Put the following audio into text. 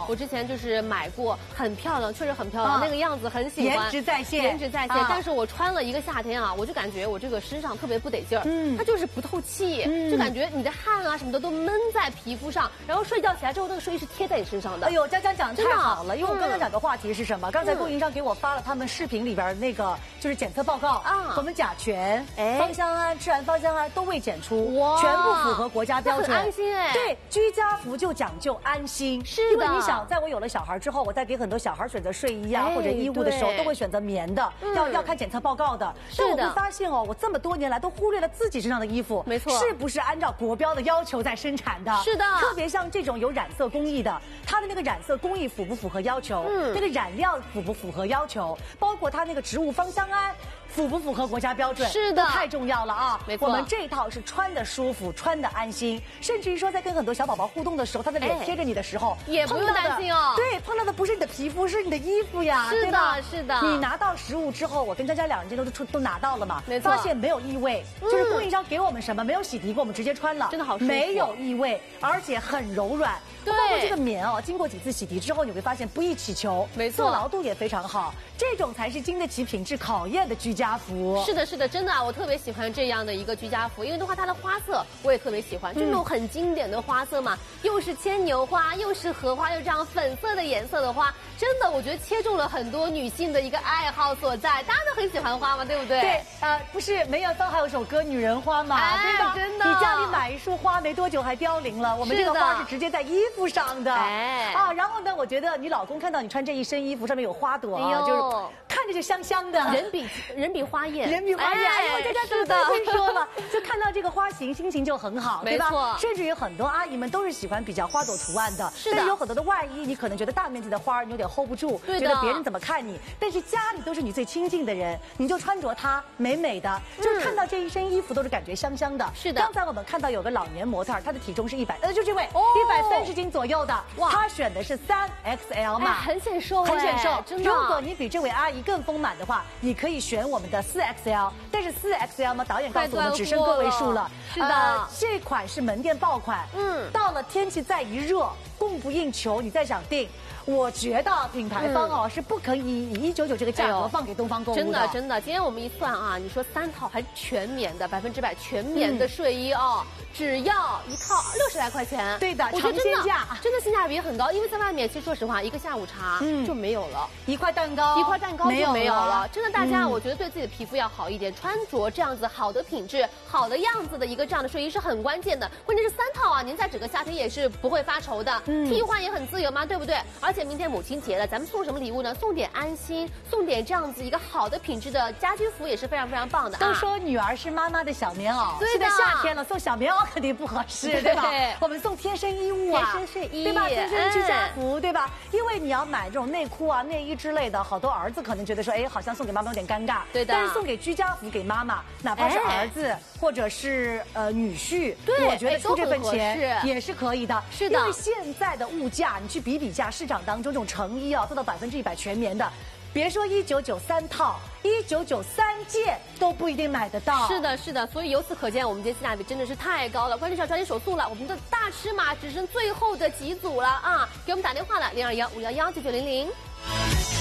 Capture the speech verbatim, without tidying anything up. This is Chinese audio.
哦，我之前就是买过，很漂亮，确实很漂亮，那个样子很喜欢， 颜值在线， 颜值在线。但是我穿了一个夏天啊，我就感觉我这个身上特别不得劲儿，嗯，它就是不透气，就感觉你的汗啊什么的都闷在皮肤上，然后睡觉起来之后，那个睡衣是贴在你身上的。 哎呦，佳佳讲的太好了，因为我刚才讲的话题是什么？刚才供应商给我发了他们视频里边那个就是检测报告啊，我们甲醛、芳香胺、赤氨芳香胺都未检出，哇，全部符合国家标准， 很安心哎。 对，居家服就讲究安心， 是的。 因为你想，在我有了小孩之后，我在给很多小孩选择睡衣啊或者衣物的时候，都会选择棉的，要要看检测报告的。但我会发现哦，我这么多年来都忽略了自己身上的衣服， 没错， 是不是按照国标的要求在生产的？ 是的。 特别像这种有染色工艺的，它的那个染色工艺符不符合要求？嗯，那个染料符不符合要求？包括它那个植物芳香胺符不符合国家标准？ 是的， 太重要了啊！ 没错， 我们这一套是穿的舒服，穿的安心，甚至于说在跟很多小宝宝互动的时候，他的脸贴着你的时候， 也不用担心哦。 对，碰到的不是你的皮肤，是你的衣服呀， 是的，是的。 你拿到食物之后，我跟佳佳两人这都出都拿到了嘛， 没错， 发现没有异味，就是供应商给我们什么没有洗涤过，我们直接穿了， 真的好舒服， 没有异味，而且很柔软。 对， 包括这个棉哦，经过几次洗涤之后，你会发现不易起球， 没错， 做牢度也非常好，这种才是经得起品质考验的居家服。 是的，是的，真的啊，我特别喜欢这样的一个居家服，因为的话，它的花色我也特别喜欢，就那种很经典的花色嘛，又是牵牛花，又是荷花，又这样粉色的颜色的花，真的，我觉得切中了很多女性的一个爱好所在，大家都很喜欢花嘛，对不对？ 对，呃，不是梅艳芳还有首歌《女人花》嘛， 哎、 对吧？ 真的， 你家里买一束花没多久还凋零了，我们这个花是直接在衣服上的。 哎啊，然后呢，我觉得你老公看到你穿这一身衣服上面有花朵啊，哎、就是看着就香香的， 人比人比花艳， 人比花艳。哎呦，佳佳真的会说了，就看到这个花型，心情就很好，对吧？ 没错。 甚至于很多阿姨们都是喜欢比较花朵图案的， 是的。 但是有很多的外衣，你可能觉得大面积的花你有点 hold 不住， 对的， 觉得别人怎么看你。但是家里都是你最亲近的人，你就穿着它美美的，就是看到这一身衣服都是感觉香香的。 是的。 刚才我们看到有个老年模特，她的体重是一百，呃，就这位，一百三十斤左右的，哇，她选的是三 X L 码， 很显瘦， 很显瘦。 真的。 如果你比这位阿姨更丰满的话，你可以选我们的四 X L， 但是四 X L 嘛，导演告诉我们只剩个位数了。 是的、 呃，这款是门店爆款，嗯，到了天气再一热，供不应求，你再想订。我觉得品牌方哦、嗯、是不可以以一九九这个价格放给东方购物的。 真的真的，今天我们一算啊，你说三套还全棉的，百分之百全棉的睡衣哦，嗯、只要一套六十来块钱。 对的， 我觉得真的尝鲜价真的性价比很高，因为在外面其实说实话，一个下午茶就没有了， 一块蛋糕一块蛋糕就没有了。真的，大家、 嗯、 我觉得对自己的皮肤要好一点，穿着这样子好的品质、好的样子的一个这样的睡衣是很关键的。关键是三套啊，您在整个夏天也是不会发愁的，嗯、替换也很自由嘛，对不对？而且明天母亲节。咱们送什么礼物呢？送点安心，送点这样子一个好的品质的家居服也是非常非常棒的、啊。 都说女儿是妈妈的小棉袄， 对的，现在夏天了，送小棉袄肯定不合适， 对, 对吧？我们送贴身衣物啊， 贴身睡衣， 对吧？贴身居家服，嗯、对吧？因为你要买这种内裤啊、内衣之类的，好多儿子可能觉得说，哎，好像送给妈妈有点尴尬， 对的。 但是送给居家服给妈妈，哪怕是儿子、哎、或者是呃女婿， 对， 我觉得出这份钱也是可以的。 是的， 因为现在的物价，你去比比价，市场当中这种成衣啊，做到百分之一百全棉的，别说一九九三套，一九九三件都不一定买得到。 是的，是的，所以由此可见，我们今天性价比真的是太高了。关键是要抓紧手速了，我们的大尺码只剩最后的几组了啊！给我们打电话了，零二幺五幺幺九九零零。